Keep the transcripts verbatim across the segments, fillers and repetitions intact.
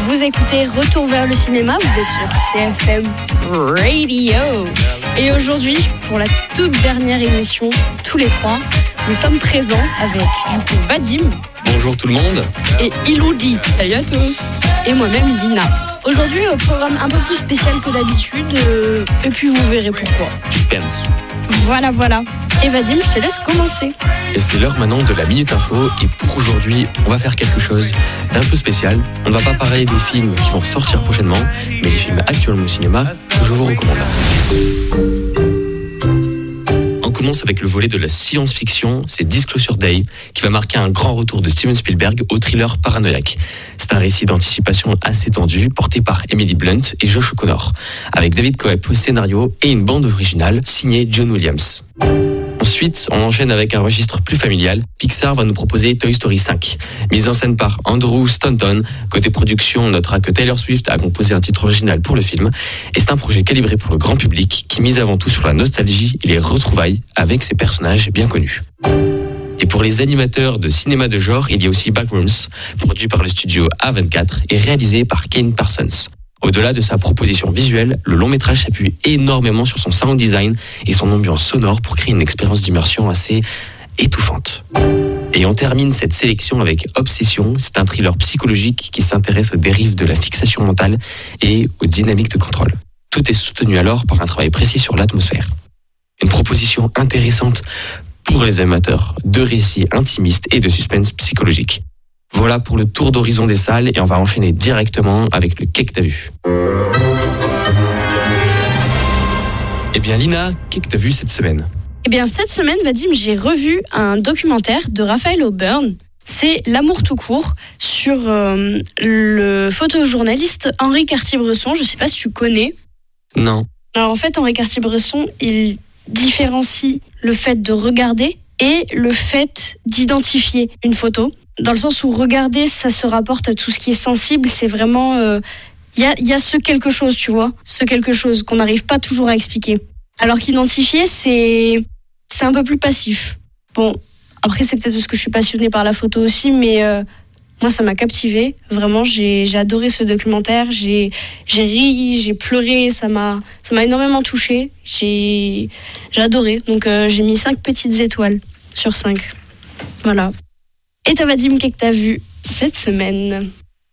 Vous écoutez Retour vers le cinéma, vous êtes sur C F M Radio. Et aujourd'hui, pour la toute dernière émission, tous les trois, nous sommes présents avec du coup Vadim. Bonjour tout le monde. Et Iloudi. Salut à tous. Et moi-même Lina. Aujourd'hui, un programme un peu plus spécial que d'habitude, euh, et puis vous verrez pourquoi. Suspense. Voilà, voilà. Et Vadim, je te laisse commencer. Et c'est l'heure maintenant de la Minute Info. Et pour aujourd'hui, on va faire quelque chose d'un peu spécial. On ne va pas parler des films qui vont sortir prochainement, mais les films actuellement au cinéma que je vous recommande. On commence avec le volet de la science-fiction, c'est Disclosure Day, qui va marquer un grand retour de Steven Spielberg au thriller paranoïaque. C'est un récit d'anticipation assez tendu, porté par Emily Blunt et Josh O'Connor, avec David Koepp au scénario et une bande originale signée John Williams. Ensuite, on enchaîne avec un registre plus familial. Pixar va nous proposer Toy Story cinq. Mise en scène par Andrew Stanton. Côté production, on notera que Taylor Swift a composé un titre original pour le film. Et c'est un projet calibré pour le grand public qui mise avant tout sur la nostalgie et les retrouvailles avec ses personnages bien connus. Et pour les animateurs de cinéma de genre, il y a aussi Backrooms, produit par le studio A vingt-quatre et réalisé par Kane Parsons. Au-delà de sa proposition visuelle, le long métrage s'appuie énormément sur son sound design et son ambiance sonore pour créer une expérience d'immersion assez étouffante. Et on termine cette sélection avec Obsession. C'est un thriller psychologique qui s'intéresse aux dérives de la fixation mentale et aux dynamiques de contrôle. Tout est soutenu alors par un travail précis sur l'atmosphère. Une proposition intéressante pour les amateurs de récits intimistes et de suspense psychologique. Voilà pour le tour d'horizon des salles et on va enchaîner directement avec le Qu'est-ce que t'as vu. Eh bien Lina, qu'est-ce que t'as vu cette semaine ? Eh bien cette semaine, Vadim, j'ai revu un documentaire de Raphaël O'Byrne. C'est L'amour tout court sur euh, le photojournaliste Henri Cartier-Bresson. Je ne sais pas si tu connais. Non. Alors en fait, Henri Cartier-Bresson, il différencie le fait de regarder et le fait d'identifier une photo. Dans le sens où regarder, ça se rapporte à tout ce qui est sensible. C'est vraiment... Il euh, y, a, y a ce quelque chose, tu vois. Ce quelque chose qu'on n'arrive pas toujours à expliquer. Alors qu'identifier, c'est, c'est un peu plus passif. Bon, après, c'est peut-être parce que je suis passionnée par la photo aussi, mais euh, moi, ça m'a captivée. Vraiment, j'ai, j'ai adoré ce documentaire. J'ai, j'ai ri, j'ai pleuré. Ça m'a, ça m'a énormément touchée. J'ai, j'ai adoré. Donc, euh, j'ai mis cinq petites étoiles sur cinq. Voilà. Et toi, Vadim, qu'est-ce que t'as vu cette semaine ?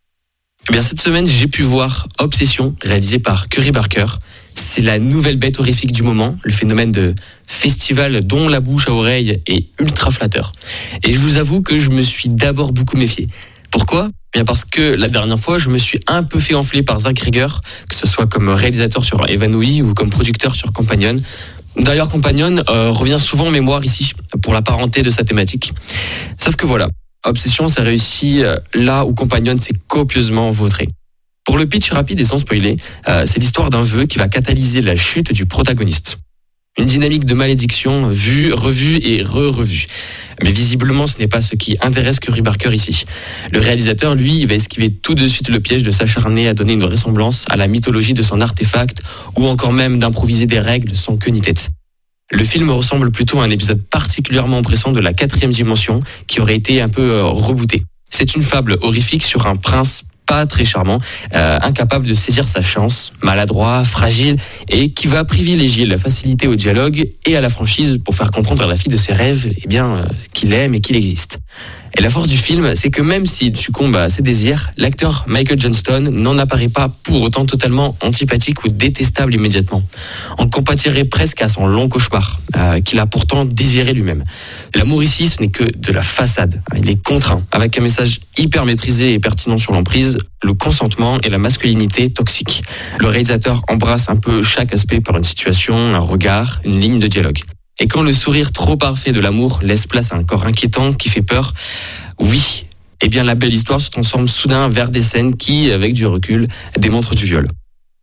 Eh bien, cette semaine, j'ai pu voir Obsession, réalisé par Curry Barker. C'est la nouvelle bête horrifique du moment, le phénomène de festival dont la bouche à oreille est ultra flatteur. Et je vous avoue que je me suis d'abord beaucoup méfié. Pourquoi ? Eh bien parce que la dernière fois, je me suis un peu fait enfler par Zach Cregger, que ce soit comme réalisateur sur Évanoui ou comme producteur sur Companion. D'ailleurs, Companion euh, revient souvent en mémoire ici, pour la parenté de sa thématique. Sauf que voilà, Obsession s'est réussi euh, là où Companion s'est copieusement vautré. Pour le pitch rapide et sans spoiler, euh, c'est l'histoire d'un vœu qui va catalyser la chute du protagoniste. Une dynamique de malédiction vue, revue et re-revue. Mais visiblement, ce n'est pas ce qui intéresse Curry Barker ici. Le réalisateur, lui, il va esquiver tout de suite le piège de s'acharner à donner une ressemblance à la mythologie de son artefact ou encore même d'improviser des règles sans queue ni tête. Le film ressemble plutôt à un épisode particulièrement oppressant de la quatrième dimension qui aurait été un peu euh, rebooté. C'est une fable horrifique sur un prince pas très charmant, euh, incapable de saisir sa chance, maladroit, fragile et qui va privilégier la facilité au dialogue et à la franchise pour faire comprendre à la fille de ses rêves eh bien, euh, qu'il aime et qu'il existe. Et la force du film, c'est que même s'il succombe à ses désirs, l'acteur Michael Johnston n'en apparaît pas pour autant totalement antipathique ou détestable immédiatement. On compatirait presque à son long cauchemar, euh, qu'il a pourtant désiré lui-même. L'amour ici, ce n'est que de la façade. Il est contraint, avec un message hyper maîtrisé et pertinent sur l'emprise, le consentement et la masculinité toxique. Le réalisateur embrasse un peu chaque aspect par une situation, un regard, une ligne de dialogue. Et quand le sourire trop parfait de l'amour laisse place à un corps inquiétant qui fait peur, oui, eh bien la belle histoire se transforme soudain vers des scènes qui, avec du recul, démontrent du viol.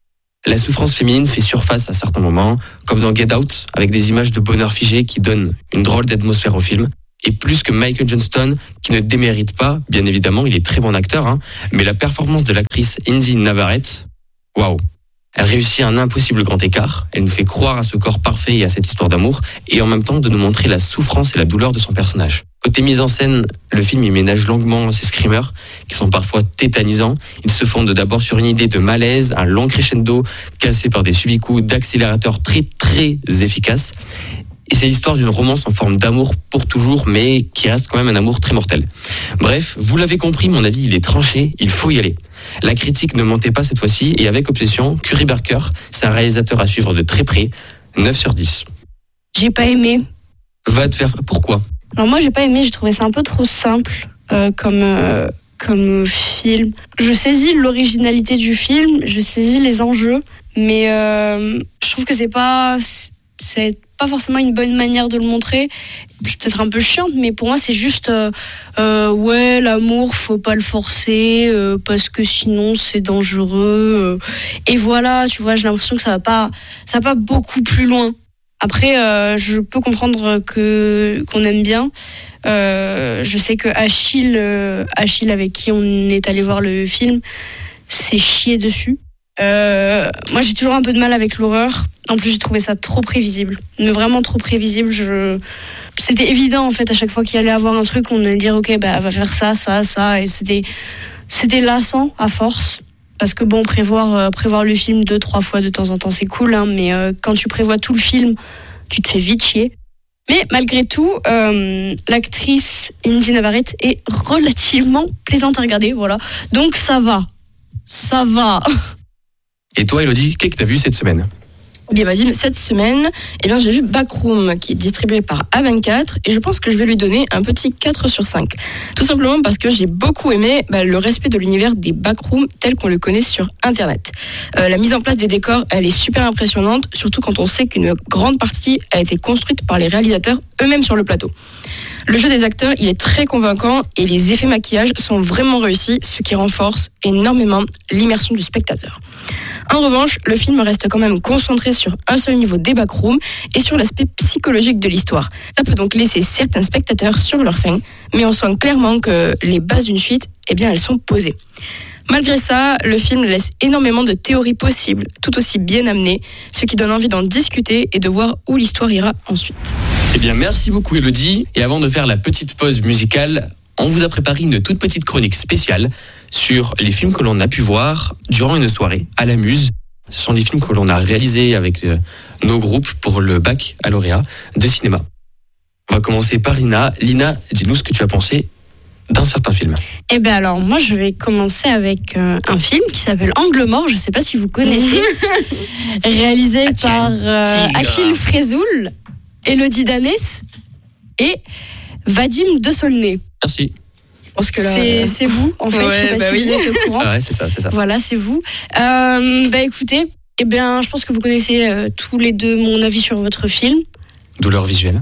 La souffrance féminine fait surface à certains moments, comme dans Get Out, avec des images de bonheur figé qui donnent une drôle d'atmosphère au film. Et plus que Michael Johnston, qui ne démérite pas, bien évidemment, il est très bon acteur, hein, mais la performance de l'actrice Indy Navarrete, waouh! Elle réussit un impossible grand écart, elle nous fait croire à ce corps parfait et à cette histoire d'amour, et en même temps de nous montrer la souffrance et la douleur de son personnage. Côté mise en scène, le film il ménage longuement ces screamers qui sont parfois tétanisants. Ils se fondent d'abord sur une idée de malaise, un long crescendo cassé par des subicoups d'accélérateur très très efficaces. Et c'est l'histoire d'une romance en forme d'amour pour toujours, mais qui reste quand même un amour très mortel. Bref, vous l'avez compris, mon avis il est tranché, il faut y aller. La critique ne mentait pas cette fois-ci, et avec Obsession, Curry Barker, c'est un réalisateur à suivre de très près, neuf sur dix. J'ai pas aimé. Va te faire... Pourquoi ? Alors moi j'ai pas aimé, j'ai trouvé ça un peu trop simple euh, comme, euh, comme film. Je saisis l'originalité du film, je saisis les enjeux, mais euh, je trouve que c'est pas, c'est pas forcément une bonne manière de le montrer. Je suis peut-être un peu chiante, mais pour moi c'est juste euh, euh, ouais, l'amour faut pas le forcer euh, parce que sinon c'est dangereux. Euh, et voilà, tu vois, j'ai l'impression que ça va pas, ça va pas beaucoup plus loin. Après, euh, je peux comprendre que qu'on aime bien. Euh, je sais que Achille, euh, Achille avec qui on est allé voir le film, s'est chié dessus. Euh, moi, j'ai toujours un peu de mal avec l'horreur. En plus, j'ai trouvé ça trop prévisible, mais vraiment trop prévisible. Je... C'était évident en fait à chaque fois qu'il allait avoir un truc, on allait dire ok, bah elle va faire ça, ça, ça, et c'était c'était lassant à force. Parce que bon, prévoir, euh, prévoir le film deux, trois fois de temps en temps, c'est cool, hein, mais euh, quand tu prévois tout le film, tu te fais vite chier. Mais malgré tout, euh, l'actrice Indy Navarrete est relativement plaisante à regarder, voilà. Donc ça va, ça va. Et toi, Elodie, qu'est-ce que tu as vu cette semaine ? Bien, Vadim, cette semaine, eh bien, j'ai vu Backroom, qui est distribué par A vingt-quatre, et je pense que je vais lui donner un petit quatre sur cinq. Tout simplement parce que j'ai beaucoup aimé bah, le respect de l'univers des backrooms tel qu'on le connaît sur Internet. Euh, la mise en place des décors, elle est super impressionnante, surtout quand on sait qu'une grande partie a été construite par les réalisateurs eux-mêmes sur le plateau. Le jeu des acteurs, il est très convaincant et les effets maquillage sont vraiment réussis, ce qui renforce énormément l'immersion du spectateur. En revanche, le film reste quand même concentré sur un seul niveau des backrooms et sur l'aspect psychologique de l'histoire. Ça peut donc laisser certains spectateurs sur leur faim, mais on sent clairement que les bases d'une suite, eh bien, elles sont posées. Malgré ça, le film laisse énormément de théories possibles, tout aussi bien amenées, ce qui donne envie d'en discuter et de voir où l'histoire ira ensuite. Eh bien, merci beaucoup Elodie. Et avant de faire la petite pause musicale, on vous a préparé une toute petite chronique spéciale sur les films que l'on a pu voir durant une soirée à la Muse. Ce sont les films que l'on a réalisés avec euh, nos groupes pour le baccalauréat de cinéma. On va commencer par Lina. Lina, dis-nous ce que tu as pensé d'un certain film. Eh bien alors, moi je vais commencer avec euh, un film qui s'appelle Angle mort, je ne sais pas si vous connaissez, réalisé ah, par euh, Achille Frézoul, Élodie Danès et Vadim De Saulnay. Merci. Parce que là, c'est, c'est vous, en fait, ouais, je sais pas bah si oui. vous êtes au courant. Ah ouais, c'est ça, c'est ça. Voilà, c'est vous. Euh, bah écoutez, eh bien, je pense que vous connaissez euh, tous les deux mon avis sur votre film. Douleur visuelle.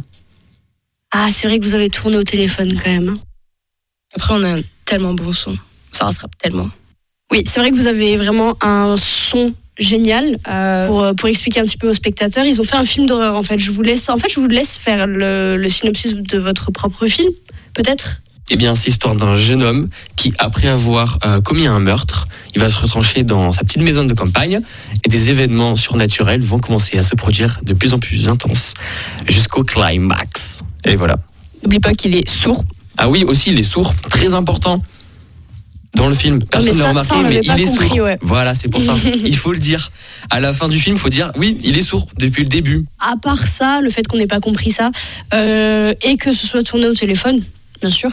Ah, c'est vrai que vous avez tourné au téléphone quand même. Après, on a un tellement bon son. Ça rattrape tellement. Oui, c'est vrai que vous avez vraiment un son génial. Euh, pour, pour expliquer un petit peu aux spectateurs, ils ont fait un film d'horreur, en fait. Je vous laisse, en fait, je vous laisse faire le, le synopsis de votre propre film, peut-être ? Eh bien, c'est l'histoire d'un jeune homme qui, après avoir euh, commis un meurtre, il va se retrancher dans sa petite maison de campagne et des événements surnaturels vont commencer à se produire de plus en plus intenses jusqu'au climax. Et voilà. N'oublie pas qu'il est sourd. Ah oui, aussi, il est sourd, très important dans le film. Personne ne l'a remarqué, mais il est compris, sourd. Ouais. Voilà, c'est pour ça. Il faut le dire. À la fin du film, il faut dire, oui, il est sourd depuis le début. À part ça, le fait qu'on n'ait pas compris ça, euh, et que ce soit tourné au téléphone, bien sûr,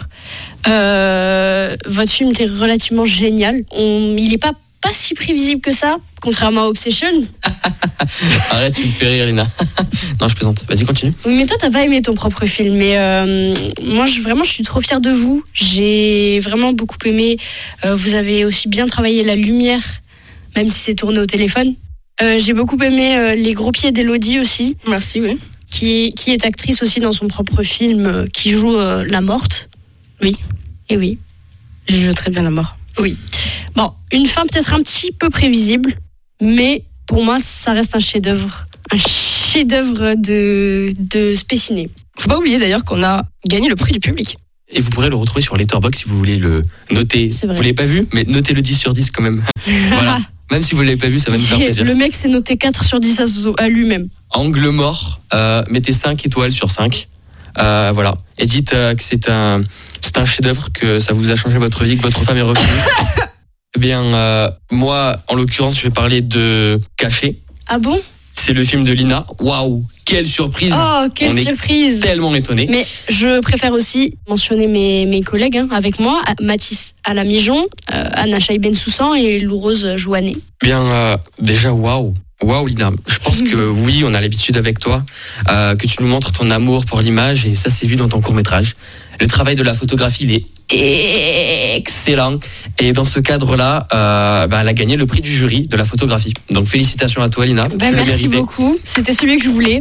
euh, votre film était relativement génial. On, il n'est pas, pas si prévisible que ça, contrairement à Obsession. Arrête, tu me fais rire, Lina. Non, je plaisante. Vas-y, continue. Oui, mais toi, t'as pas aimé ton propre film. Mais euh, moi, je, vraiment, je suis trop fière de vous. J'ai vraiment beaucoup aimé. Euh, vous avez aussi bien travaillé la lumière, même si c'est tourné au téléphone. Euh, j'ai beaucoup aimé euh, les gros pieds d'Élodie aussi. Merci, oui. Qui, qui est actrice aussi dans son propre film, euh, qui joue euh, la morte. Oui. Et oui. Je joue très bien la mort. Oui. Bon, une fin peut-être un petit peu prévisible, mais pour moi, ça reste un chef-d'œuvre. Un chef-d'œuvre de, de Spéciné. Faut pas oublier d'ailleurs qu'on a gagné le prix du public. Et vous pourrez le retrouver sur Letterboxd si vous voulez le noter. Vous l'avez pas vu, mais notez le dix sur dix quand même. Voilà. Même si vous l'avez pas vu, ça va nous faire plaisir. Le mec s'est noté quatre sur dix à, à lui-même. Angle mort, euh, mettez cinq étoiles sur cinq. Euh, voilà. Et dites euh, que c'est un, c'est un chef-d'œuvre, que ça vous a changé votre vie, que votre femme est revenue. Eh bien, euh, moi, en l'occurrence, je vais parler de Caché. Ah bon? C'est le film de Lina. Waouh, quelle surprise! Oh, quelle On surprise! Est tellement étonnés. Mais je préfère aussi mentionner mes, mes collègues hein, avec moi, Mathis Alamijon, euh, Anna Chaïben-Soussan et Lou Rose Jouanet. Bien, euh, déjà, waouh! Waouh, Lina. Je pense que oui, on a l'habitude avec toi, euh, que tu nous montres ton amour pour l'image, et ça s'est vu dans ton court-métrage. Le travail de la photographie, il est excellent. Et dans ce cadre-là, euh, ben, elle a gagné le prix du jury de la photographie. Donc félicitations à toi, Lina. Ben, merci beaucoup. C'était celui que je voulais.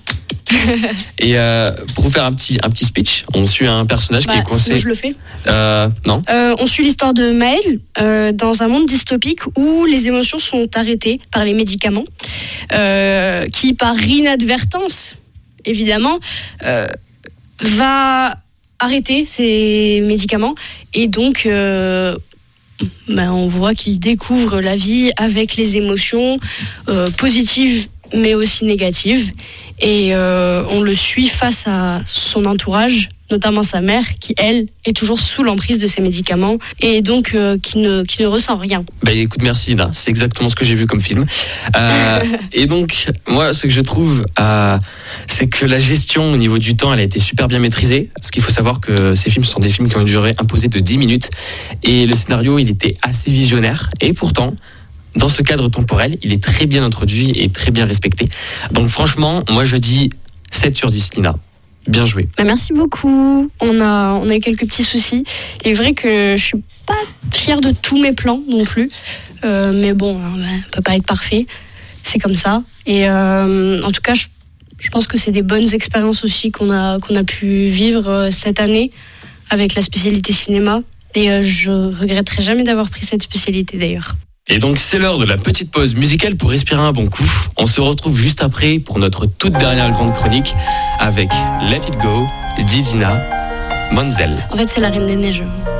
Et euh, pour vous faire un petit, un petit speech, on suit un personnage bah, qui est coincé. Je le fais. Euh, non. Euh, on suit l'histoire de Maël euh, dans un monde dystopique où les émotions sont arrêtées par les médicaments, euh, qui par inadvertance, évidemment, euh, va arrêter ces médicaments et donc. Euh, Ben, on voit qu'il découvre la vie avec les émotions euh, positives mais aussi négatives et euh, on le suit face à son entourage, notamment sa mère qui elle est toujours sous l'emprise de ses médicaments et donc euh, qui ne qui ne ressent rien. Ben écoute, merci Lina, c'est exactement ce que j'ai vu comme film. Euh, et donc moi ce que je trouve euh, c'est que la gestion au niveau du temps elle a été super bien maîtrisée, parce qu'il faut savoir que ces films sont des films qui ont une durée imposée de dix minutes et le scénario il était assez visionnaire et pourtant dans ce cadre temporel il est très bien introduit et très bien respecté. Donc franchement moi je dis sept sur dix Lina. Bien joué. Bah merci beaucoup. On a, on a eu quelques petits soucis. Il est vrai que je suis pas fière de tous mes plans non plus. Euh, mais bon, on peut pas être parfait. C'est comme ça. Et euh, en tout cas, je, je pense que c'est des bonnes expériences aussi qu'on a, qu'on a pu vivre cette année avec la spécialité cinéma. Et euh, je regretterai jamais d'avoir pris cette spécialité d'ailleurs. Et donc c'est l'heure de la petite pause musicale pour respirer un bon coup. On se retrouve juste après pour notre toute dernière grande chronique avec Let It Go, Didina Menzel. En fait c'est la Reine des Neiges.